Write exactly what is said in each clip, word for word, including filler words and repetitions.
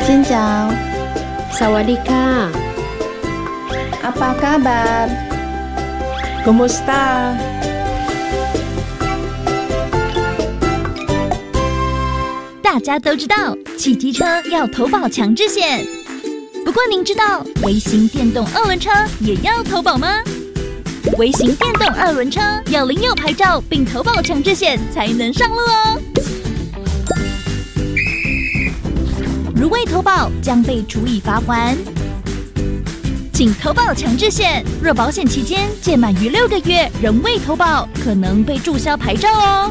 Xin chào, Sawadika. apa kabar? Kumusta? 大家都知道汽机车要投保强制险，不过您知道微型电动二轮车也要投保吗？微型电动二轮车要领有牌照并投保强制险才能上路哦。如未投保将被处以罚锾。请投保强制险，若保险期间届满于六个月仍未投保，可能被注销牌照哦。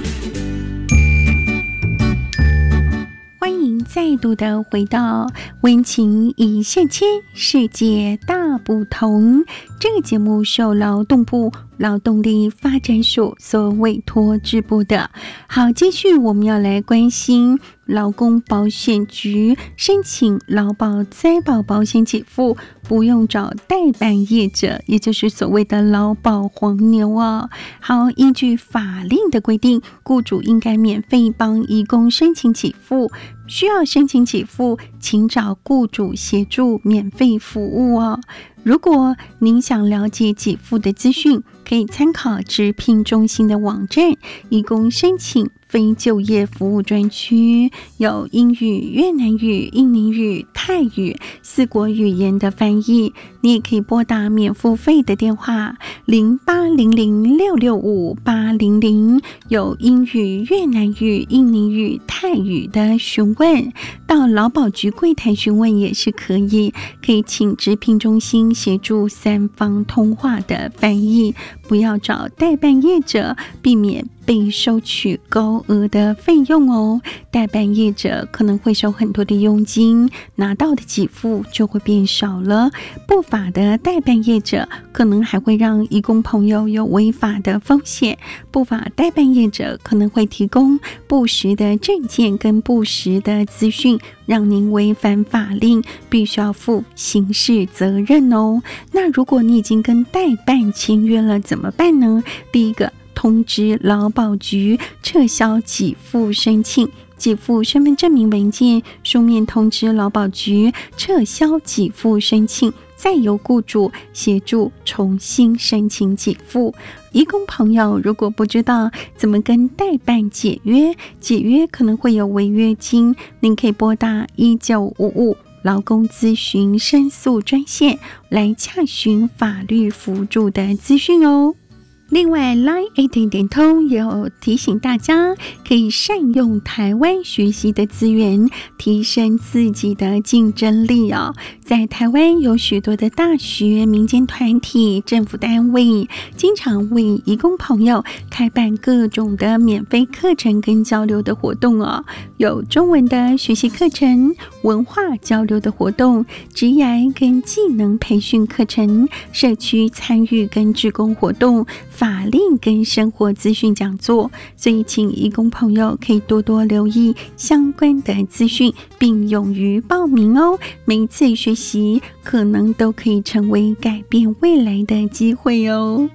欢迎再度的回到温情一线牵，世界大不同。这个节目受劳动部劳动力发展署所委托直播的。好，继续我们要来关心劳工保险局申请劳保灾保保险给付，不用找代办业者，也就是所谓的劳保黄牛哦。好，依据法令的规定，雇主应该免费帮移工申请给付，需要申请给付，请找雇主协助免费服务哦。如果您想了解给付的资讯，可以参考职聘中心的网站，移工申请非就业服务专区，有英语、越南语、印尼语、泰语四国语言的翻译。你也可以拨打免付费的电话零八零零六六五八零零，有英语、越南语、印尼语、泰语的询问。到劳保局柜台询问也是可以，可以请职聘中心协助三方通话的翻译，不要找代办业者，避免被收取高额的费用哦。代办业者可能会收很多的佣金，拿到的给付就会变少了。不法的代办业者可能还会让移工朋友有违法的风险。不法代办业者可能会提供不实的证件跟不实的资讯，让您违反法令，必须要负刑事责任哦。那如果你已经跟代办签约了怎么办呢？第一个，通知劳保局撤销给付申请，给付身份证明文件，书面通知劳保局撤销给付申请，再由雇主协助重新申请给付。移工朋友如果不知道怎么跟代办解约，解约可能会有违约金，您可以拨打一九五五劳工咨询申诉专线来洽询法律辅助的资讯哦。另外 Line 一点点通也有提醒大家，可以善用台湾学习的资源，提升自己的竞争力哦。在台湾有许多的大学、民间团体、政府单位，经常为移工朋友开办各种的免费课程跟交流的活动哦，有中文的学习课程、文化交流的活动、职涯跟技能培训课程、社区参与跟志工活动、法令跟生活资讯讲座，所以请移工朋友可以多多留意相关的资讯，并勇于报名哦。每一次学习可能都可以成为改变未来的机会哦。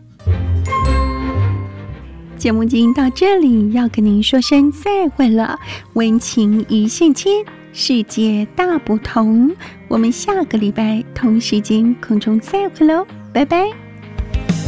节目进行到这里，要跟您说声再会了。温情一线牵，世界大不同。我们下个礼拜同时间空中再会喽，拜拜。